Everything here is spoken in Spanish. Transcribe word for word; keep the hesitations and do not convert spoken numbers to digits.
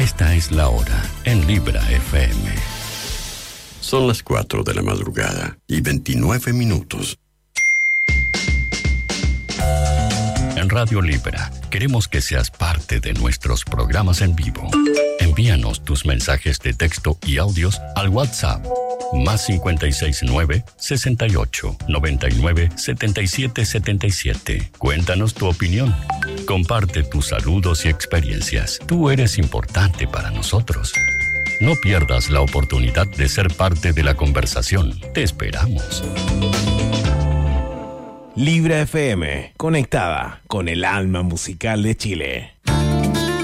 Esta es la hora en Libra F M. Son las cuatro de la madrugada y veintinueve minutos. En Radio Libra queremos que seas parte de nuestros programas en vivo. Envíanos tus mensajes de texto y audios al WhatsApp más cincuenta y seis nueve, sesenta y ocho, noventa y nueve, setenta y siete setenta y siete. Cuéntanos tu opinión. Comparte tus saludos y experiencias. Tú eres importante para nosotros. No pierdas la oportunidad de ser parte de la conversación. Te esperamos. Libra F M, conectada con el alma musical de Chile.